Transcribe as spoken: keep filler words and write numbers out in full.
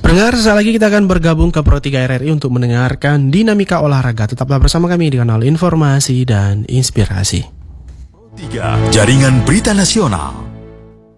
Pendengar, sekali lagi kita akan bergabung ke Pro tiga R R I untuk mendengarkan dinamika olahraga. Tetaplah bersama kami di kanal Informasi dan Inspirasi. Pro tiga, Jaringan Berita Nasional.